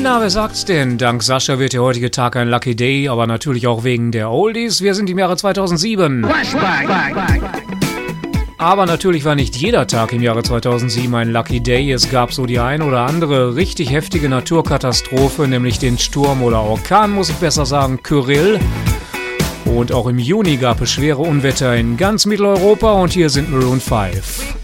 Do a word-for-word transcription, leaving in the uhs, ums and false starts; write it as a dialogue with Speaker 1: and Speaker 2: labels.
Speaker 1: Na, wer sagt's denn? Dank Sascha wird der heutige Tag ein Lucky Day, aber natürlich auch wegen der Oldies. Wir sind im Jahre zweitausendsieben. Aber natürlich war nicht jeder Tag im Jahre zweitausendsieben ein Lucky Day. Es gab so die ein oder andere richtig heftige Naturkatastrophe, nämlich den Sturm oder Orkan, muss ich besser sagen, Kyrill. Und auch im Juni gab es schwere Unwetter in ganz Mitteleuropa und hier sind Maroon fünf.